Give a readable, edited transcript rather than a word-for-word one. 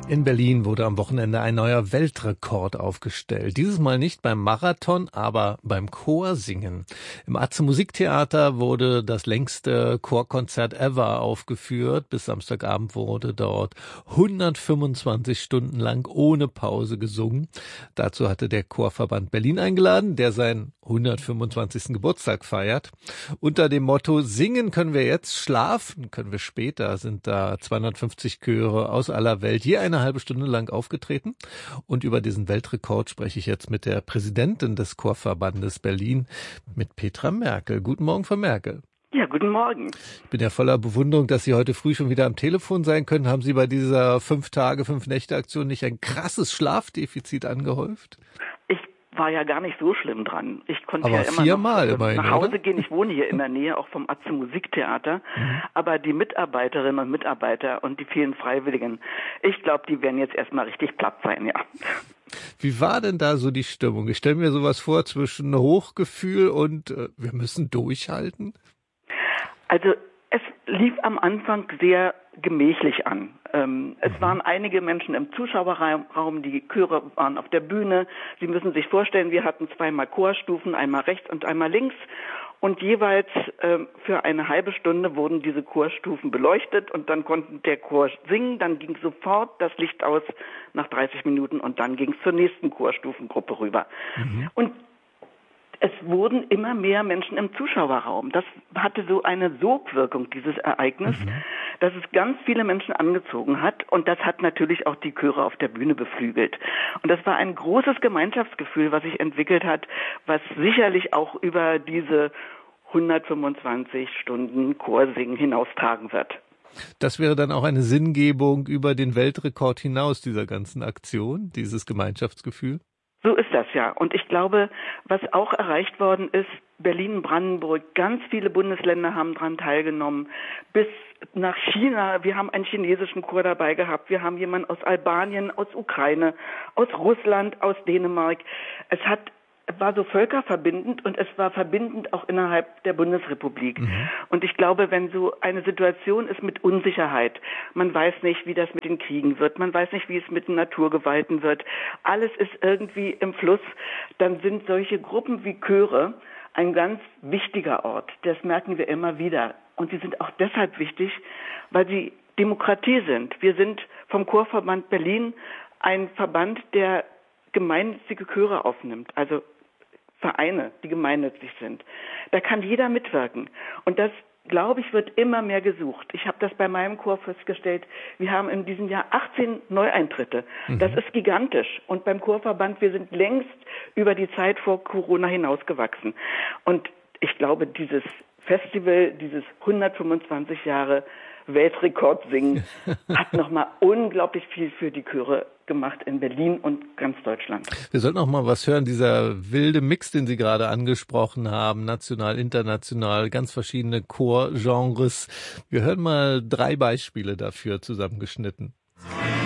In Berlin wurde am Wochenende ein neuer Weltrekord aufgestellt. Dieses Mal nicht beim Marathon, aber beim Chorsingen. Im Atze Musiktheater wurde das längste Chorkonzert ever aufgeführt. Bis Samstagabend wurde dort 125 Stunden lang ohne Pause gesungen. Dazu hatte der Chorverband Berlin eingeladen, der seinen 125. Geburtstag feiert. Unter dem Motto Singen können wir jetzt, schlafen können wir später, sind da 250 Chöre aus aller Welt je eine halbe Stunde lang aufgetreten. Und über diesen Weltrekord spreche ich jetzt mit der Präsidentin des Chorverbandes Berlin, mit Petra Merkel. Guten Morgen, Frau Merkel. Ja, guten Morgen. Ich bin ja voller Bewunderung, dass Sie heute früh schon wieder am Telefon sein können. Haben Sie bei dieser 5-Tage-5-Nächte-Aktion nicht ein krasses Schlafdefizit angehäuft? Ich war ja gar nicht so schlimm dran. Ich konnte aber ja immer immerhin, nach Hause gehen. Ich wohne hier in der Nähe, auch vom Atze Musiktheater. Aber die Mitarbeiterinnen und Mitarbeiter und die vielen Freiwilligen, ich glaube, die werden jetzt erstmal richtig platt sein, ja. Wie war denn da so die Stimmung? Ich stelle mir sowas vor zwischen Hochgefühl und wir müssen durchhalten. Also es lief am Anfang sehr gemächlich an. Es waren einige Menschen im Zuschauerraum, die Chöre waren auf der Bühne. Sie müssen sich vorstellen, wir hatten zweimal Chorstufen, einmal rechts und einmal links. Und jeweils für eine halbe Stunde wurden diese Chorstufen beleuchtet und dann konnte der Chor singen. Dann ging sofort das Licht aus nach 30 Minuten und dann ging es zur nächsten Chorstufengruppe rüber. Und es wurden immer mehr Menschen im Zuschauerraum. Das hatte so eine Sogwirkung, dieses Ereignis, dass es ganz viele Menschen angezogen hat. Und das hat natürlich auch die Chöre auf der Bühne beflügelt. Und das war ein großes Gemeinschaftsgefühl, was sich entwickelt hat, was sicherlich auch über diese 125 Stunden Chorsingen hinaustragen wird. Das wäre dann auch eine Sinngebung über den Weltrekord hinaus dieser ganzen Aktion, dieses Gemeinschaftsgefühl? So ist das ja. Und ich glaube, was auch erreicht worden ist, Berlin, Brandenburg, ganz viele Bundesländer haben daran teilgenommen, bis nach China. Wir haben einen chinesischen Chor dabei gehabt. Wir haben jemanden aus Albanien, aus Ukraine, aus Russland, aus Dänemark. Es war so völkerverbindend und es war verbindend auch innerhalb der Bundesrepublik. Und ich glaube, wenn so eine Situation ist mit Unsicherheit, man weiß nicht, wie das mit den Kriegen wird, man weiß nicht, wie es mit den Naturgewalten wird, alles ist irgendwie im Fluss, dann sind solche Gruppen wie Chöre ein ganz wichtiger Ort. Das merken wir immer wieder. Und sie sind auch deshalb wichtig, weil sie Demokratie sind. Wir sind vom Chorverband Berlin ein Verband, der gemeinnützige Chöre aufnimmt, also Vereine, die gemeinnützig sind. Da kann jeder mitwirken. Und das, glaube ich, wird immer mehr gesucht. Ich habe das bei meinem Chor festgestellt. Wir haben in diesem Jahr 18 Neueintritte. Das ist gigantisch. Und beim Chorverband, wir sind längst über die Zeit vor Corona hinausgewachsen. Und ich glaube, dieses Festival, dieses 125 Jahre Weltrekord singen, hat nochmal unglaublich viel für die Chöre gemacht in Berlin und ganz Deutschland. Wir sollten noch mal was hören, dieser wilde Mix, den Sie gerade angesprochen haben, national, international, ganz verschiedene Chorgenres. Wir hören mal 3 Beispiele dafür zusammengeschnitten.